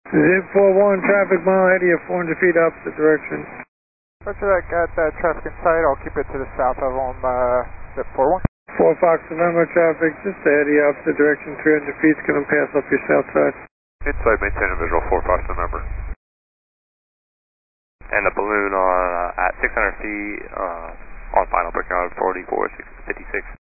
Zip 41, traffic mile ahead of you, 400 feet opposite direction. Roger that, got that traffic in sight. I'll keep it to the south of on zip 41. 4 Fox November traffic, just ahead of you, opposite direction, 300 feet, it's going to pass up your south side. Inside, maintain a visual 4 Fox November. And the balloon on at 600 feet on final breaking out 44, 56.